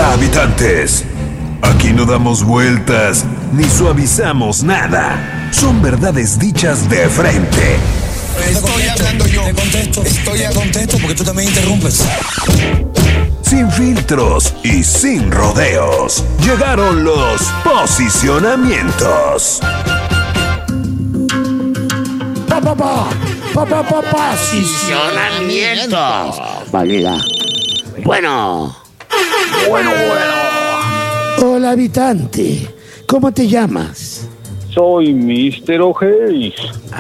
Habitantes, aquí no damos vueltas ni suavizamos nada. Son verdades dichas de frente. Estoy hablando yo. Te contesto. Estoy a contesto porque tú también interrumpes. Sin filtros y sin rodeos. Llegaron los posicionamientos. Posicionamiento. Válida. Bueno. Hola, habitante. ¿Cómo te llamas? Soy Mr. O'Hays.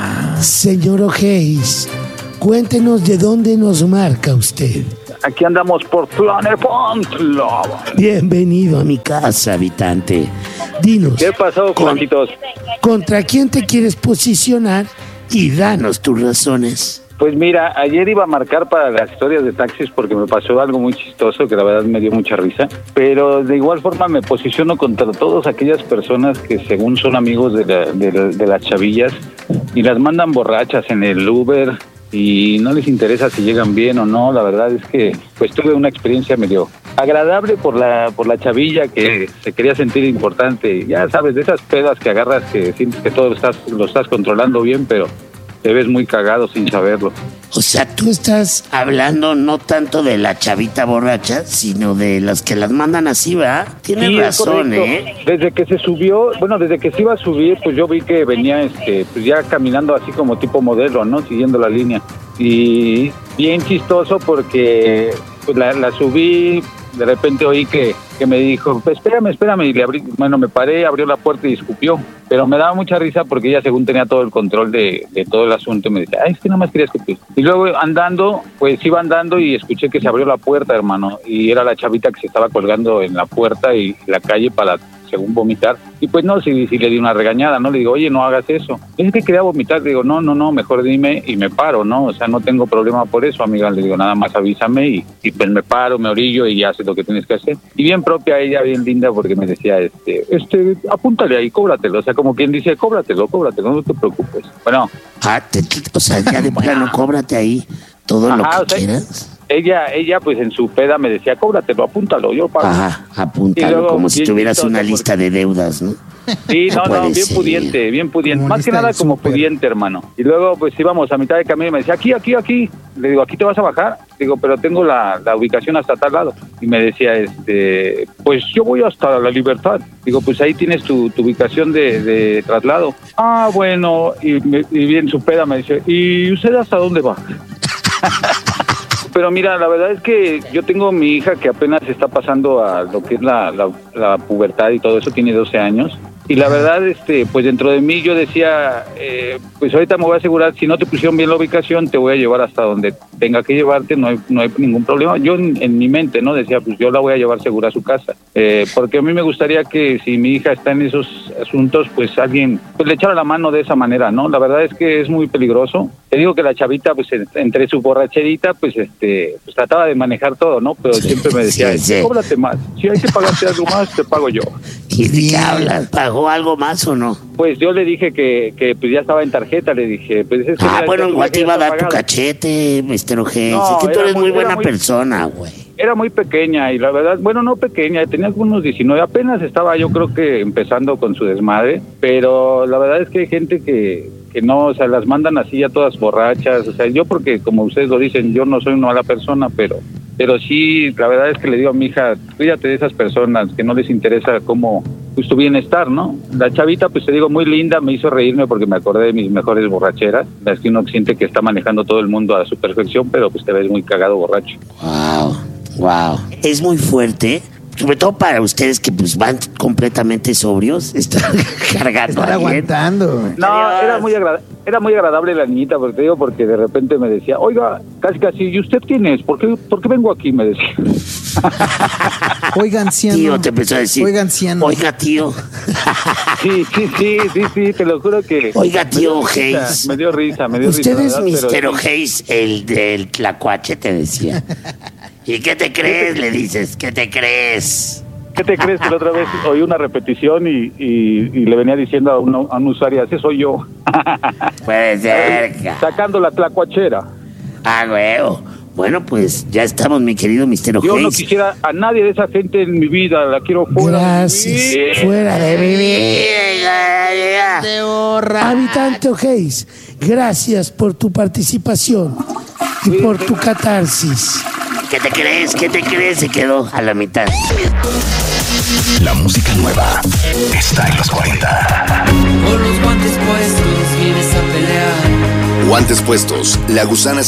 Señor O'Hays, cuéntenos de dónde nos marca usted. Aquí andamos por Tlalnepantla. Bienvenido a mi casa, habitante. Dinos, ¿Qué pasó, Juancitos? ¿contra quién te quieres posicionar? Y danos tus razones. Pues mira, ayer iba a marcar para las historias de taxis porque me pasó algo muy chistoso que la verdad me dio mucha risa, pero de igual forma me posiciono contra todas aquellas personas que según son amigos de las chavillas y las mandan borrachas en el Uber y no les interesa si llegan bien o no. La verdad es que pues tuve una experiencia medio agradable por la chavilla que se quería sentir importante. Ya sabes, de esas pedas que agarras que sientes que todo lo estás controlando bien, pero te ves muy cagado sin saberlo. O sea, tú estás hablando no tanto de la chavita borracha, sino de las que las mandan así, ¿verdad? Tienes Sí, razón, Desde que se subió, desde que se iba a subir, pues yo vi que venía pues ya caminando así como tipo modelo, ¿no? Siguiendo la línea. Y bien chistoso porque pues la subí, de repente oí que me dijo, pues espérame, y le abrí, me paré, abrió la puerta y escupió, pero me daba mucha risa porque ella según tenía todo el control de todo el asunto, y me decía, es que nada más quería escupir. Y luego iba andando y escuché que se abrió la puerta, hermano, y era la chavita que se estaba colgando en la puerta y la calle para según vomitar, y pues no, si le di una regañada, ¿no? Le digo, oye, no hagas eso. Es que quería vomitar. Le digo, no, mejor dime y me paro, ¿no? O sea, no tengo problema por eso, amiga. Le digo, nada más avísame y pues me paro, me orillo y haces lo que tienes que hacer. Y bien propia ella, bien linda, porque me decía, apúntale ahí, cóbratelo. O sea, como quien dice, cóbratelo, no te preocupes. Bueno. O sea, ya de plano, cóbrate ahí todo lo que quieras. Ella pues en su peda me decía, cóbratelo, apúntalo, yo pago. Ajá, apúntalo, como si tuvieras una lista de deudas, ¿no? Sí, no, bien pudiente. Más que nada como pudiente, hermano. Y luego pues íbamos a mitad de camino y me decía, aquí. Le digo, ¿aquí te vas a bajar? Digo, pero tengo la ubicación hasta tal lado. Y me decía, pues yo voy hasta La Libertad. Digo, pues ahí tienes tu ubicación de traslado. Ah, bueno, y bien su peda me dice, ¿y usted hasta dónde va? Pero mira, la verdad es que yo tengo mi hija que apenas está pasando a lo que es la pubertad y todo eso, tiene 12 años. Y la verdad, pues dentro de mí yo decía, pues ahorita me voy a asegurar, si no te pusieron bien la ubicación, te voy a llevar hasta donde tenga que llevarte, no hay ningún problema. Yo en mi mente, ¿no? Decía, pues yo la voy a llevar segura a su casa. Porque a mí me gustaría que si mi hija está en esos asuntos, pues alguien pues le echara la mano de esa manera, ¿no? La verdad es que es muy peligroso. Te digo que la chavita, pues entre su borracherita, pues pues trataba de manejar todo, ¿no? Pero siempre me decía, cóbrate más. Si hay que pagarte algo más, te pago yo. ¿Y de qué hablas? ¿Pagó algo más o no? Pues yo le dije que pues ya estaba en tarjeta, le dije, pues es que bueno, igual te iba a dar tu cachete, Mr. O'Hays. No, es que tú eres muy buena persona, güey. Era muy pequeña y la verdad, no pequeña, tenía algunos 19, apenas estaba yo creo que empezando con su desmadre, pero la verdad es que hay gente que no, o sea, las mandan así ya todas borrachas, o sea, yo porque como ustedes lo dicen, yo no soy una mala persona, pero sí, la verdad es que le digo a mi hija, cuídate de esas personas que no les interesa cómo pues tu bienestar, ¿no? La chavita, pues te digo, muy linda, me hizo reírme porque me acordé de mis mejores borracheras, las que uno siente que está manejando todo el mundo a su perfección, pero pues te ves muy cagado borracho. Wow. Es muy fuerte, sobre todo para ustedes que pues van completamente sobrios, están cargando. Están aguantando. No, era muy agradable la niñita, porque te digo, porque de repente me decía, oiga, casi, ¿y usted quién es? ¿Por qué vengo aquí? Me decía. Oiga, anciano. Tío, te empezó a decir. Oiga, anciano. Oiga, tío. Sí, te lo juro que. Oiga, tío O'Hays. Me dio risa. Usted es Mr. O'Hays, el del tlacuache, te decía. ¿Y qué te crees? Le dices, ¿qué te crees? ¿Qué te crees? Que la otra vez oí una repetición y le venía diciendo a un usuario, ese soy yo. Puede ser. Sacando la tlacuachera. Huevo. Bueno, pues ya estamos, mi querido Mr. O'Hays. Yo no quisiera a nadie de esa gente en mi vida, la quiero fuera. Gracias, fuera de mi vida. Habitante O'Hays, gracias por tu participación y por tu catarsis. ¿Qué te crees? ¿Qué te crees? Se quedó a la mitad. La música nueva está en los 40. Con los guantes puestos vienes a pelear. Guantes puestos, La Gusana